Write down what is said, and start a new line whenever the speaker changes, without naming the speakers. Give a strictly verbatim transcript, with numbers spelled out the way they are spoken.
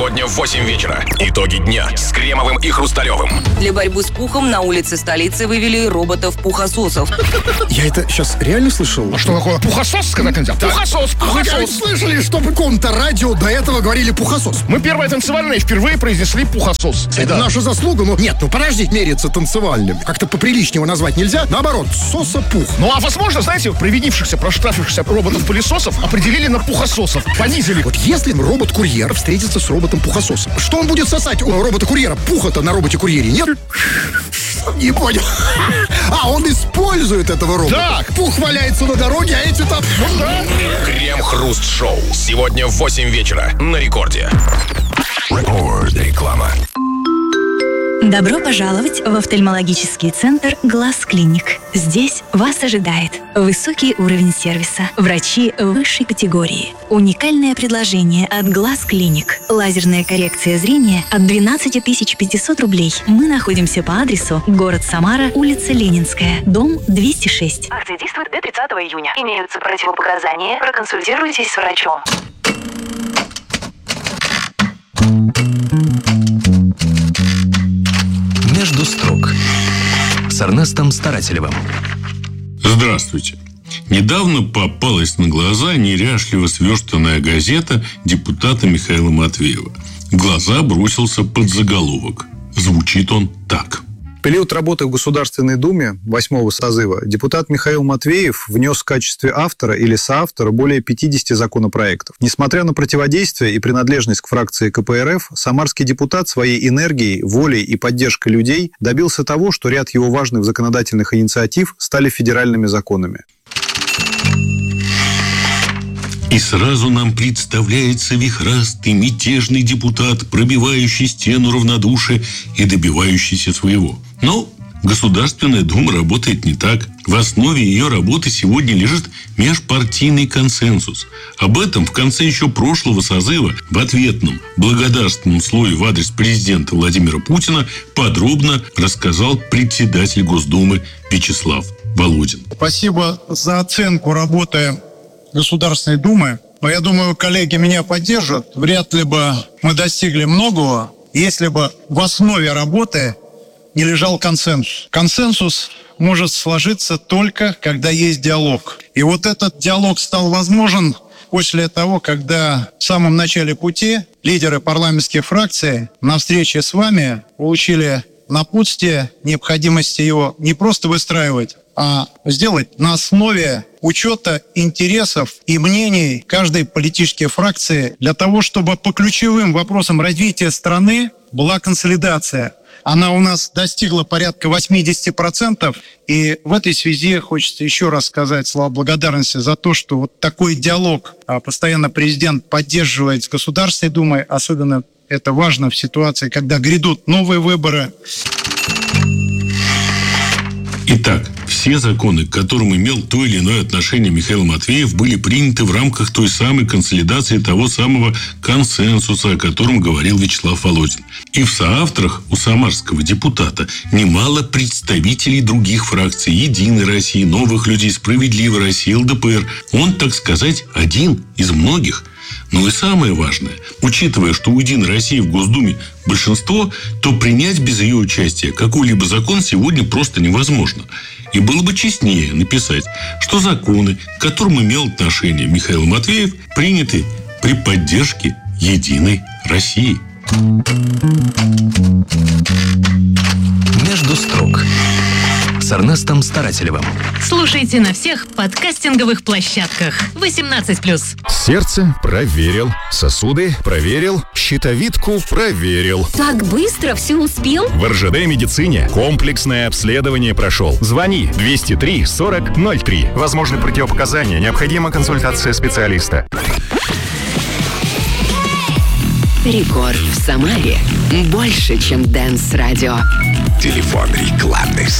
Сегодня в восемь вечера. Итоги дня с Кремовым и Хрусталевым.
Для борьбы с пухом на улице столицы вывели роботов-пухососов.
Я это сейчас реально слышал?
А что такое? Пухосос сказать нельзя? Пухосос, пухосос.
А вы слышали, что в каком-то радио до этого говорили пухосос?
Мы первые танцевальные впервые произнесли пухосос.
Это да. Наша заслуга, но нет, ну подожди, мериться танцевальным. Как-то поприличнее его назвать нельзя. Наоборот, соса-пух.
Ну а возможно, знаете, провинившихся, проштрафившихся роботов-пылесосов определили на пухососов. Понизили.
Вот если робот-курьер встретится с роботом-пухососом, что он будет сосать у робота-курьера? Пуха-то на роботе-курьере нет? Не понял. А, он использует этого робота.
Так.
Пух валяется на дороге, а эти там...
Ну да.
Крем-хруст-шоу. Сегодня в восемь вечера на Рекорде. Рекорд. Реклама.
Добро пожаловать в офтальмологический центр «Глаз Клиник». Здесь вас ожидает высокий уровень сервиса, врачи высшей категории, уникальное предложение от «Глаз Клиник», лазерная коррекция зрения от двенадцать тысяч пятьсот рублей. Мы находимся по адресу город Самара, улица Ленинская, дом двести шесть.
Акция действует до тридцатого июня. Имеются противопоказания. Проконсультируйтесь с врачом.
«Между строк» с Эрнестом Старателевым.
Здравствуйте. Недавно попалась на глаза неряшливо сверстанная газета депутата Михаила Матвеева. В глаза бросился подзаголовок. Звучит он так.
В период работы в Государственной Думе восьмого созыва депутат Михаил Матвеев внес в качестве автора или соавтора более пятидесяти законопроектов. Несмотря на противодействие и принадлежность к фракции ка пэ эр эф, самарский депутат своей энергией, волей и поддержкой людей добился того, что ряд его важных законодательных инициатив стали федеральными законами.
И сразу нам представляется вихрастый, мятежный депутат, пробивающий стену равнодушия и добивающийся своего. Но Государственная Дума работает не так. В основе ее работы сегодня лежит межпартийный консенсус. Об этом в конце еще прошлого созыва в ответном благодарственном слове в адрес президента Владимира Путина подробно рассказал председатель Госдумы Вячеслав Володин.
Спасибо за оценку работы Государственной Думы. Но я думаю, коллеги меня поддержат. Вряд ли бы мы достигли многого, если бы в основе работы не лежал консенсус. Консенсус может сложиться только, когда есть диалог. И вот этот диалог стал возможен после того, когда в самом начале пути лидеры парламентских фракций на встрече с вами получили напутствие необходимости его не просто выстраивать, а сделать на основе учета интересов и мнений каждой политической фракции для того, чтобы по ключевым вопросам развития страны была консолидация. Она у нас достигла порядка восемьдесят процентов. И в этой связи хочется еще раз сказать слова благодарности за то, что вот такой диалог постоянно президент поддерживает с Государственной Думой. Особенно это важно в ситуации, когда грядут новые выборы.
Итак, все законы, к которым имел то или иное отношение Михаил Матвеев, были приняты в рамках той самой консолидации, того самого консенсуса, о котором говорил Вячеслав Володин. И в соавторах у самарского депутата немало представителей других фракций: «Единой России», «Новых людей», «Справедливой России», эл дэ пэ эр. Он, так сказать, один из многих. Но и самое важное, учитывая, что у «Единой России» в Госдуме большинство, то принять без ее участия какой-либо закон сегодня просто невозможно. И было бы честнее написать, что законы, к которым имел отношение Михаил Матвеев, приняты при поддержке «Единой России».
«Между строк» с Эрнестом Старателевым.
Слушайте на всех подкастинговых площадках. восемнадцать плюс.
Сердце проверил, сосуды проверил, щитовидку проверил.
Так быстро все успел?
В эр жэ дэ медицине комплексное обследование прошел. Звони двести три сорок ноль три. Возможны противопоказания, необходима консультация специалиста.
Рекорд в Самаре. Больше, чем Дэнс Радио.
Телефон рекламных